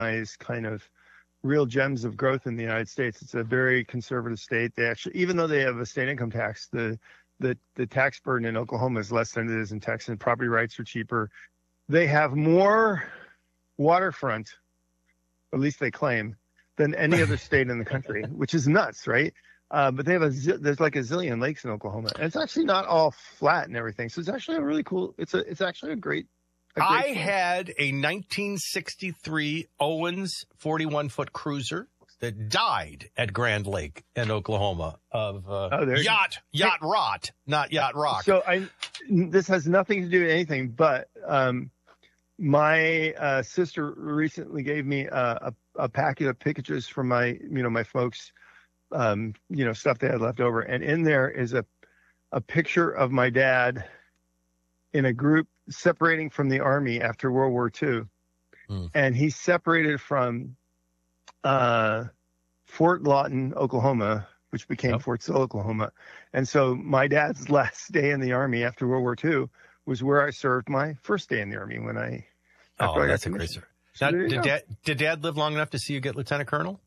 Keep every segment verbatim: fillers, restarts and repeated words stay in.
kind of real gems of growth in the United States. It's a very conservative state. They actually, even though they have a state income tax, the the the tax burden in Oklahoma is less than it is in Texas. Property rights are cheaper. They have more waterfront, at least they claim, than any other state in the country, which is nuts, right? Uh, but they have a there's like a zillion lakes in Oklahoma, and it's actually not all flat and everything. So it's actually a really cool. It's a it's actually a great. A great I place. had a nineteen sixty-three Owens forty-one foot cruiser that died at Grand Lake in Oklahoma of uh, oh, yacht yacht rot, not yacht rock. So I this has nothing to do with anything, but um, my uh, sister recently gave me a, a, a packet of pictures from my you know my folks. Um, you know, stuff they had left over. And in there is a, a picture of my dad in a group separating from the Army after World War Two. Mm. And he separated from uh, Fort Lawton, Oklahoma, which became yep. Fort Sill, Oklahoma. And so my dad's last day in the Army after World War Two was where I served my first day in the Army when I. Oh, I that's a great story. So now, did dad, did dad live long enough to see you get Lieutenant Colonel?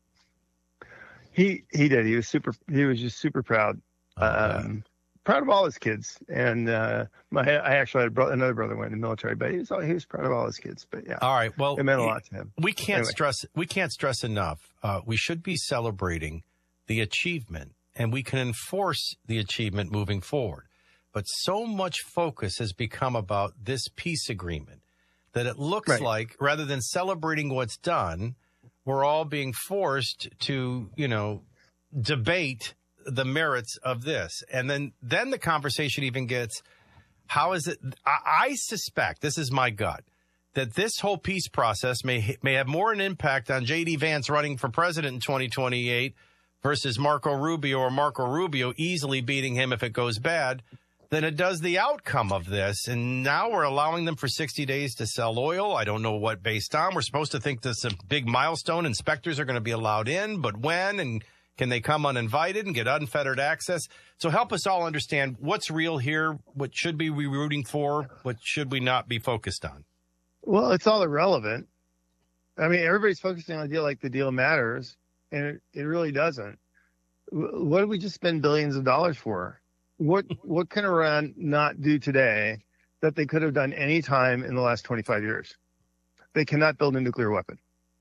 He he did. He was super. He was just super proud. Oh, um, yeah. Proud of all his kids. And uh, my I actually had a bro- another brother went in the military, but he was he was proud of all his kids. But yeah. All right. Well, it meant a lot to him. We can't anyway. stress. We can't stress enough. Uh, we should be celebrating the achievement, and we can enforce the achievement moving forward. But so much focus has become about this peace agreement that it looks right. like rather than celebrating what's done, we're all being forced to, you know, debate the merits of this. And then, then the conversation even gets, how is it? I, I suspect, this is my gut, that this whole peace process may, may have more an impact on J D Vance running for president in twenty twenty-eight versus Marco Rubio, or Marco Rubio easily beating him if it goes bad, than it does the outcome of this. And now we're allowing them for sixty days to sell oil. I don't know what based on. We're supposed to think this is a big milestone. Inspectors are going to be allowed in, but when, and can they come uninvited and get unfettered access? So help us all understand what's real here, what should we be rooting for, what should we not be focused on? Well, it's all irrelevant. I mean, everybody's focusing on a deal like the deal matters, and it, it really doesn't. What did we just spend billions of dollars for? What what can Iran not do today that they could have done any time in the last twenty-five years? They cannot build a nuclear weapon.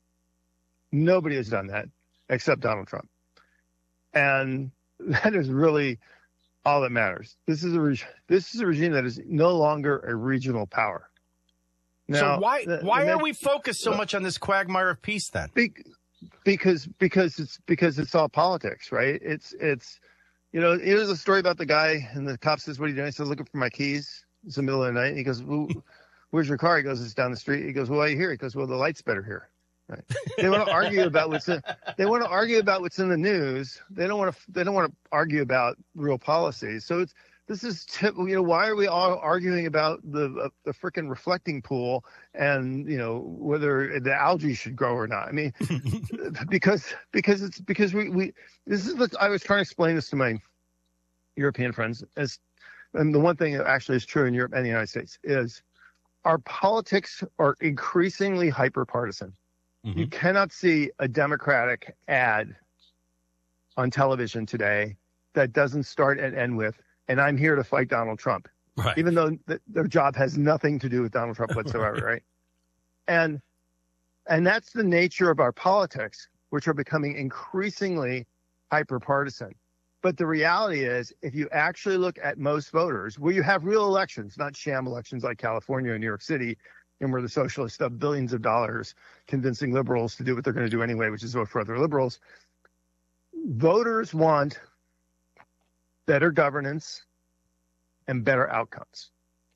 Nobody has done that except Donald Trump. And that is really all that matters. This is a reg- this is a regime that is no longer a regional power. Now, so why the, why the are we focused so much on this quagmire of peace then? Be, because because it's because it's all politics, right? It's it's You know, here's a story about the guy, and the cop says, "What are you doing?" He says, "Looking for my keys." It's the middle of the night. And he goes, well, "Where's your car?" He goes, "It's down the street." He goes, "Well, why are you here?" He goes, "Well, the light's better here." Right? They want to argue about what's in, they want to argue about what's in the news. They don't want to. They don't want to argue about real policies. So it's this is tip, you know, why are we all arguing about the uh, the frickin' reflecting pool and you know whether the algae should grow or not? I mean, because because it's because we we this is what I was trying to explain this to my European friends, as and the one thing that actually is true in Europe and the United States is our politics are increasingly hyper partisan. Mm-hmm. You cannot see a Democratic ad on television today that doesn't start and end with, "And I'm here to fight Donald Trump," right. Even though th- their job has nothing to do with Donald Trump whatsoever, right? And and that's the nature of our politics, which are becoming increasingly hyper partisan. But the reality is, if you actually look at most voters, where you have real elections, not sham elections like California and New York City, and where the socialists have billions of dollars convincing liberals to do what they're going to do anyway, which is vote for other liberals, voters want better governance and better outcomes.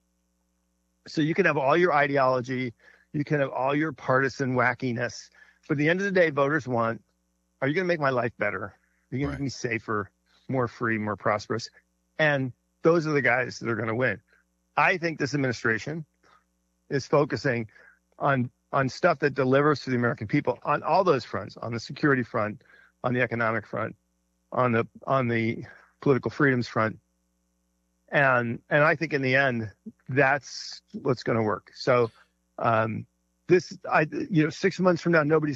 So you can have all your ideology, you can have all your partisan wackiness, but at the end of the day, voters want, are you going to make my life better? Are you going to make me safer, more free, more prosperous? And those are the guys that are going to win. I think this administration is focusing on on stuff that delivers to the American people on all those fronts, on the security front, on the economic front, on the on the political freedoms front. And and I think in the end, that's what's going to work. So um, this, I you know, six months from now, nobody's